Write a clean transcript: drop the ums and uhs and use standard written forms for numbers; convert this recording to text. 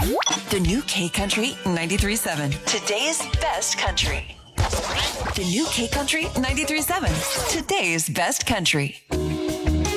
The new K Country 93.7. Today's best country. The new K Country 93.7. Today's best country.